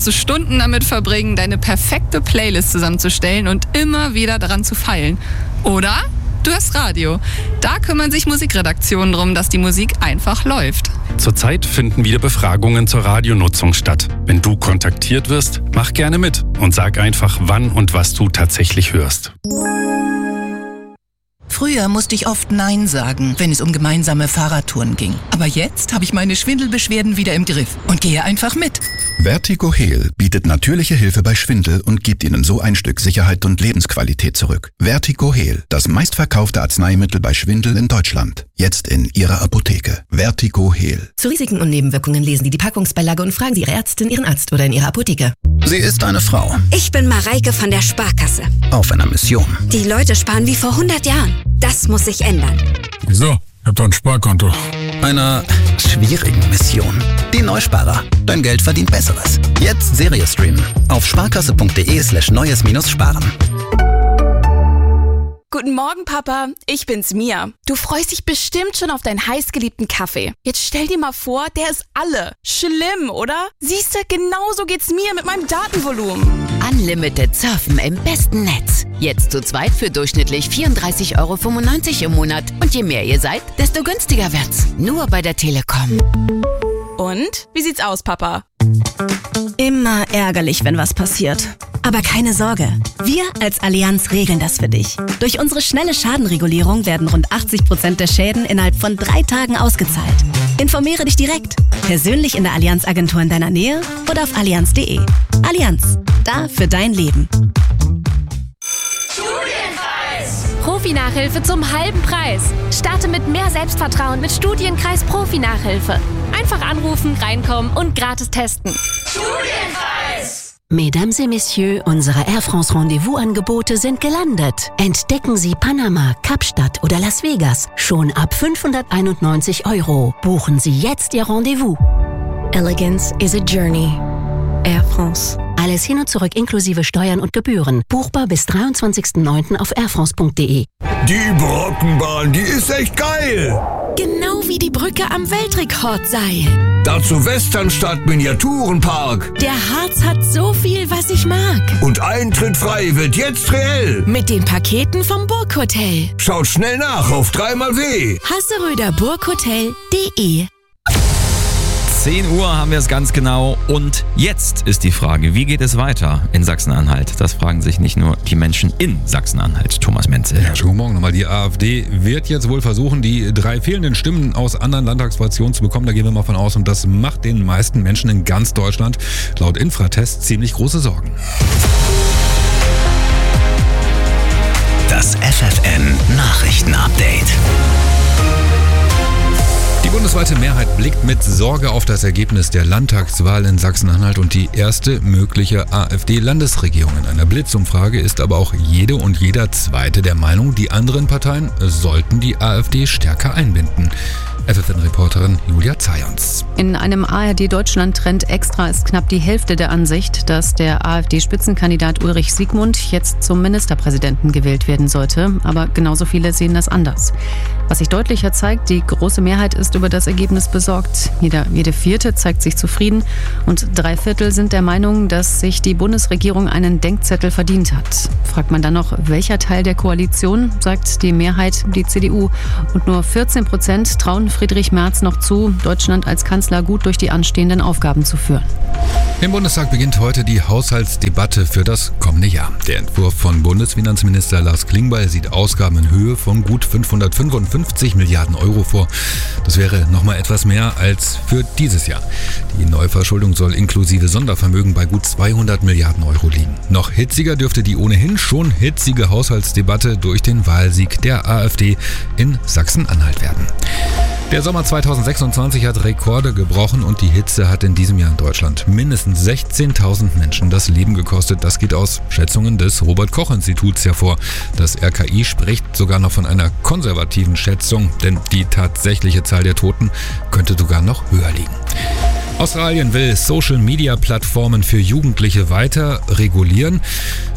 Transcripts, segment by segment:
kannst du Stunden damit verbringen, deine perfekte Playlist zusammenzustellen und immer wieder daran zu feilen. Oder du hast Radio. Da kümmern sich Musikredaktionen darum, dass die Musik einfach läuft. Zurzeit finden wieder Befragungen zur Radionutzung statt. Wenn du kontaktiert wirst, mach gerne mit und sag einfach, wann und was du tatsächlich hörst. Früher musste ich oft Nein sagen, wenn es um gemeinsame Fahrradtouren ging. Aber jetzt habe ich meine Schwindelbeschwerden wieder im Griff und gehe einfach mit. Vertigo Heal bietet natürliche Hilfe bei Schwindel und gibt Ihnen so ein Stück Sicherheit und Lebensqualität zurück. Vertigo Heal, das meistverkaufte Arzneimittel bei Schwindel in Deutschland. Jetzt in Ihrer Apotheke. Vertigo Heal. Zu Risiken und Nebenwirkungen lesen Sie die Packungsbeilage und fragen Sie Ihre Ärztin, Ihren Arzt oder in Ihrer Apotheke. Sie ist eine Frau. Ich bin Mareike von der Sparkasse. Auf einer Mission. Die Leute sparen wie vor 100 Jahren. Das muss sich ändern. Wieso? Ich hab doch ein Sparkonto. Einer schwierigen Mission. Die Neusparer. Dein Geld verdient Besseres. Jetzt Serie streamen. Auf sparkasse.de/neues-sparen. Guten Morgen, Papa. Ich bin's, Mia. Du freust dich bestimmt schon auf deinen heißgeliebten Kaffee. Jetzt stell dir mal vor, der ist alle. Schlimm, oder? Siehste, genauso geht's mir mit meinem Datenvolumen. Unlimited Surfen im besten Netz. Jetzt zu zweit für durchschnittlich 34,95 € im Monat. Und je mehr ihr seid, desto günstiger wird's. Nur bei der Telekom. Und? Wie sieht's aus, Papa? Immer ärgerlich, wenn was passiert. Aber keine Sorge, wir als Allianz regeln das für dich. Durch unsere schnelle Schadenregulierung werden rund 80% der Schäden innerhalb von 3 Tagen ausgezahlt. Informiere dich direkt, persönlich in der Allianz-Agentur in deiner Nähe oder auf allianz.de. Allianz, da für dein Leben. Profi-Nachhilfe zum halben Preis. Starte mit mehr Selbstvertrauen mit Studienkreis Profi-Nachhilfe. Einfach anrufen, reinkommen und gratis testen. Studienkreis! Mesdames et Messieurs, unsere Air France Rendezvous-Angebote sind gelandet. Entdecken Sie Panama, Kapstadt oder Las Vegas schon ab 591 €. Buchen Sie jetzt Ihr Rendezvous. Elegance is a journey. Air France. Alles hin und zurück inklusive Steuern und Gebühren. Buchbar bis 23.09. auf airfrance.de. Die Brockenbahn, die ist echt geil. Genau wie die Brücke am Weltrekordseil. Dazu Westernstadt Miniaturenpark. Der Harz hat so viel, was ich mag. Und Eintritt frei wird jetzt reell. Mit den Paketen vom Burghotel. Schaut schnell nach auf 3xW. Hasseröderburghotel.de. 10 Uhr haben wir es ganz genau und jetzt ist die Frage, wie geht es weiter in Sachsen-Anhalt? Das fragen sich nicht nur die Menschen in Sachsen-Anhalt. Thomas Menzel. Ja, schönen guten Morgen nochmal. Die AfD wird jetzt wohl versuchen, die 3 fehlenden Stimmen aus anderen Landtagsfraktionen zu bekommen. Da gehen wir mal von aus und das macht den meisten Menschen in ganz Deutschland laut Infratest ziemlich große Sorgen. Das FFN Nachrichtenupdate. Die bundesweite Mehrheit blickt mit Sorge auf das Ergebnis der Landtagswahl in Sachsen-Anhalt und die erste mögliche AfD-Landesregierung. In einer Blitzumfrage ist aber auch jede und jeder Zweite der Meinung, die anderen Parteien sollten die AfD stärker einbinden. FFN-Reporterin Julia Zayans. In einem ARD-Deutschland-Trend Extra ist knapp die Hälfte der Ansicht, dass der AfD-Spitzenkandidat Ulrich Siegmund jetzt zum Ministerpräsidenten gewählt werden sollte. Aber genauso viele sehen das anders. Was sich deutlicher zeigt, die große Mehrheit ist über das Ergebnis besorgt. Jede Vierte zeigt sich zufrieden und 3/4 sind der Meinung, dass sich die Bundesregierung einen Denkzettel verdient hat. Fragt man dann noch, welcher Teil der Koalition, sagt die Mehrheit die CDU. Und nur 14% trauen Friedrich Merz noch zu, Deutschland als Kanzler gut durch die anstehenden Aufgaben zu führen. Im Bundestag beginnt heute die Haushaltsdebatte für das kommende Jahr. Der Entwurf von Bundesfinanzminister Lars Klingbeil sieht Ausgaben in Höhe von gut 555 Milliarden Euro vor. Das wäre nochmal etwas mehr als für dieses Jahr. Die Neuverschuldung soll inklusive Sondervermögen bei gut 200 Milliarden Euro liegen. Noch hitziger dürfte die ohnehin schon hitzige Haushaltsdebatte durch den Wahlsieg der AfD in Sachsen-Anhalt werden. Der Sommer 2026 hat Rekorde gebrochen und die Hitze hat in diesem Jahr in Deutschland mindestens 16.000 Menschen das Leben gekostet. Das geht aus Schätzungen des Robert-Koch-Instituts hervor. Das RKI spricht sogar noch von einer konservativen Schätzung, denn die tatsächliche Zahl der Toten könnte sogar noch höher liegen. Australien will Social-Media-Plattformen für Jugendliche weiter regulieren.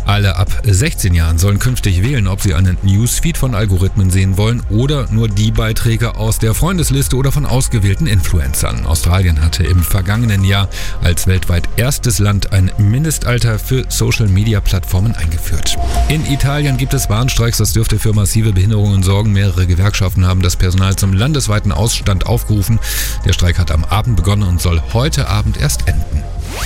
Alle ab 16 Jahren sollen künftig wählen, ob sie einen Newsfeed von Algorithmen sehen wollen oder nur die Beiträge aus der Freundesliste oder von ausgewählten Influencern. Australien hatte im vergangenen Jahr als weltweit erstes Land ein Mindestalter für Social-Media-Plattformen eingeführt. In Italien gibt es Warnstreiks, das dürfte für massive Behinderungen sorgen. Mehrere Gewerkschaften haben das Personal zum landesweiten Ausstand aufgerufen. Der Streik hat am Abend begonnen und soll heute Abend erst enden.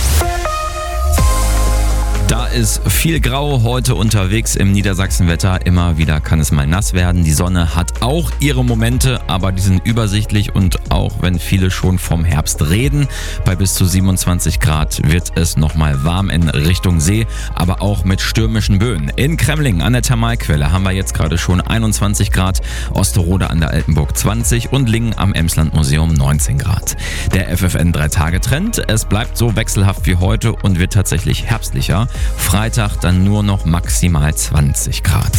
Da ist viel Grau heute unterwegs im Niedersachsenwetter. Immer wieder kann es mal nass werden. Die Sonne hat auch ihre Momente, aber die sind übersichtlich und auch wenn viele schon vom Herbst reden, bei bis zu 27 Grad wird es nochmal warm in Richtung See, aber auch mit stürmischen Böen. In Kremlingen an der Thermalquelle haben wir jetzt gerade schon 21 Grad, Osterode an der Altenburg 20 und Lingen am Emsland-Museum 19 Grad. Der FFN 3-Tage-Trend, es bleibt so wechselhaft wie heute und wird tatsächlich herbstlicher. Freitag dann nur noch maximal 20 Grad.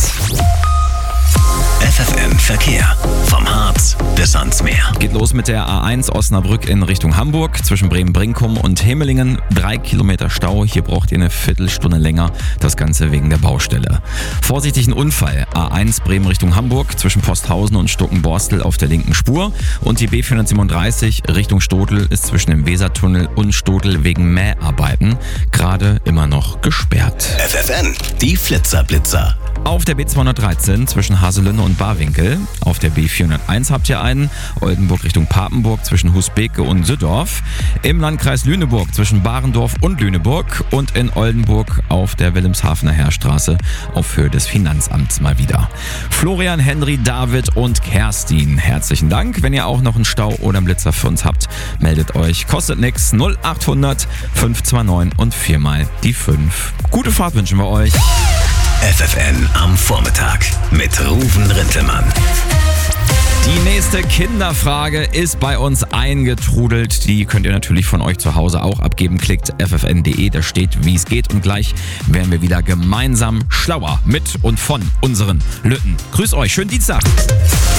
FFN Verkehr. Vom Harz bis ans Meer. Geht los mit der A1 Osnabrück in Richtung Hamburg. Zwischen Bremen-Brinkum und Himmelingen 3 Kilometer Stau. Hier braucht ihr eine Viertelstunde länger. Das Ganze wegen der Baustelle. Vorsichtig ein Unfall. A1 Bremen Richtung Hamburg. Zwischen Posthausen und Stuckenborstel auf der linken Spur. Und die B437 Richtung Stotel ist zwischen dem Wesertunnel und Stotel wegen Mäharbeiten gerade immer noch gesperrt. FFN, die Flitzer-Blitzer. Auf der B213 zwischen Haselünne und Barwinkel. Auf der B401 habt ihr einen. Oldenburg Richtung Papenburg zwischen Husbeke und Süddorf. Im Landkreis Lüneburg zwischen Barendorf und Lüneburg. Und in Oldenburg auf der Wilhelmshavener Heerstraße auf Höhe des Finanzamts mal wieder. Florian, Henry, David und Kerstin, herzlichen Dank. Wenn ihr auch noch einen Stau oder einen Blitzer für uns habt, meldet euch. Kostet nix. 0800 529 und 4 mal die 5. Gute Fahrt wünschen wir euch. FFN am Vormittag mit Ruven Rintelmann. Die nächste Kinderfrage ist bei uns eingetrudelt. Die könnt ihr natürlich von euch zu Hause auch abgeben. Klickt ffn.de, da steht, wie es geht. Und gleich werden wir wieder gemeinsam schlauer mit und von unseren Lütten. Grüß euch, schönen Dienstag.